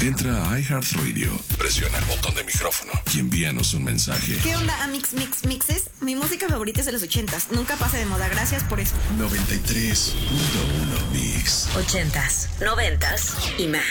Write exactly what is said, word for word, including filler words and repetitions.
Entra a iHeartRadio, presiona el botón de micrófono y envíanos un mensaje. ¿Qué onda, Amix Mix Mixes? Mi música favorita es de los ochentas. Nunca pasa de moda. Gracias por eso. noventa y tres punto uno Mix. Ochentas, noventas y más.